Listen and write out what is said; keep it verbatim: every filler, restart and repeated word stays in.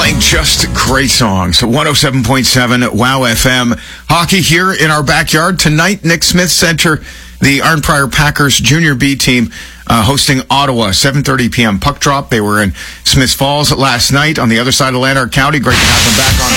Playing just great songs. one oh seven point seven WOW F M. Hockey here in our backyard. Tonight, Nick Smith Center, the Arnprior Packers Junior B team uh, hosting Ottawa, seven thirty p.m. puck drop. They were in Smiths Falls last night on the other side of Lanark County. Great to have them back on.